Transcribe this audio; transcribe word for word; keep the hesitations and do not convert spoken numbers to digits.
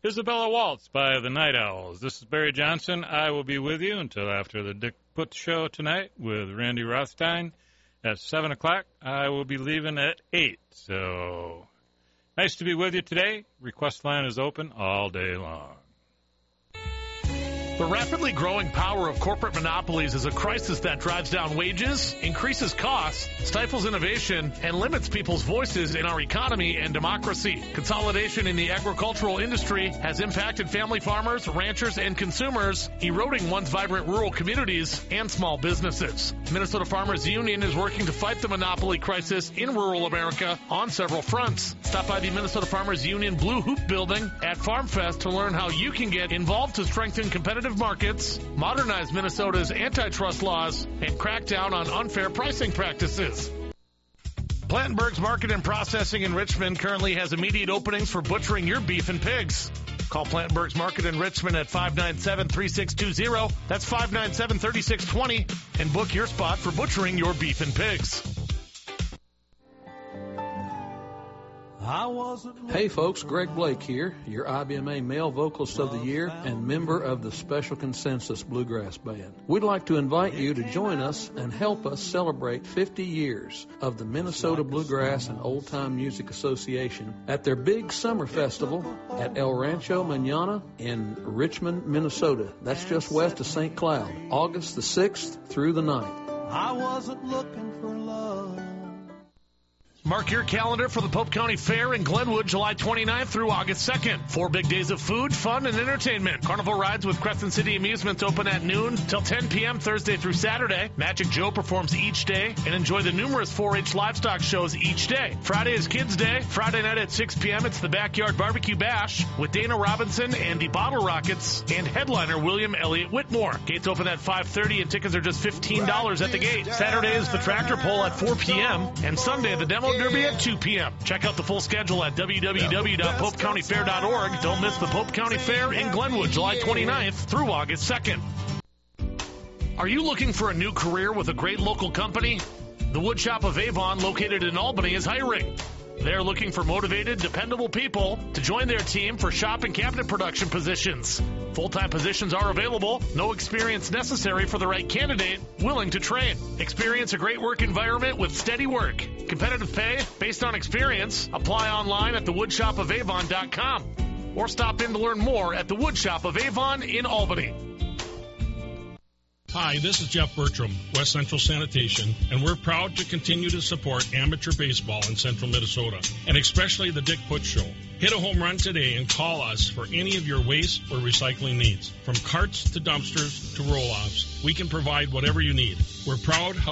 Isabella Waltz by the Night Owls. This is Barry Johnson. I will be with you until after the Dick Putz Show tonight with Randy Rothstein at seven o'clock. I will be leaving at eight. So nice to be with you today. Request line is open all day long. The rapidly growing power of corporate monopolies is a crisis that drives down wages, increases costs, stifles innovation, and limits people's voices in our economy and democracy. Consolidation in the agricultural industry has impacted family farmers, ranchers, and consumers, eroding once vibrant rural communities and small businesses. Minnesota Farmers Union is working to fight the monopoly crisis in rural America on several fronts. Stop by the Minnesota Farmers Union Blue Hoop Building at Farm Fest to learn how you can get involved to strengthen competitive markets, modernize Minnesota's antitrust laws, and crack down on unfair pricing practices. Plattenberg's Market and Processing in Richmond currently has immediate openings for butchering your beef and pigs. Call Plattenberg's Market in Richmond at five nine seven, three six two zero. That's five nine seven, three six two zero, and book your spot for butchering your beef and pigs. Hey folks, Greg Blake here, your I B M A Male Vocalist of the Year and member of the Special Consensus Bluegrass Band. We'd like to invite you to join us and help us celebrate fifty years of the Minnesota Bluegrass and Old Time Music Association at their big summer festival at El Rancho Mañana in Richmond, Minnesota. That's just west of Saint Cloud, August the sixth through the ninth. I wasn't looking for love. Mark your calendar for the Pope County Fair in Glenwood, July twenty-ninth through August second. Four big days of food, fun, and entertainment. Carnival rides with Crescent City Amusements open at noon till ten p.m. Thursday through Saturday. Magic Joe performs each day, and enjoy the numerous four H livestock shows each day. Friday is Kids Day. Friday night at six p.m. it's the Backyard Barbecue Bash with Dana Robinson and the Bottle Rockets and headliner William Elliott Whitmore. Gates open at five thirty and tickets are just fifteen dollars at the gate. Saturday is the Tractor Pull at four p.m. and Sunday the Demo Derby at two p.m. Check out the full schedule at w w w dot pope county fair dot org. Don't miss the Pope County Fair in Glenwood, July twenty-ninth through August second. Are you looking for a new career with a great local company? The Woodshop of Avon, located in Albany, is hiring. They're looking for motivated, dependable people to join their team for shop and cabinet production positions. Full-time positions are available. No experience necessary for the right candidate willing to train. Experience a great work environment with steady work. Competitive pay based on experience. Apply online at the woodshop of avon dot com or stop in to learn more at the Woodshop of Avon in Albany. Hi, this is Jeff Bertram, West Central Sanitation, and we're proud to continue to support amateur baseball in central Minnesota, and especially the Dick Putz Show. Hit a home run today and call us for any of your waste or recycling needs. From carts to dumpsters to roll-offs, we can provide whatever you need. We're proud how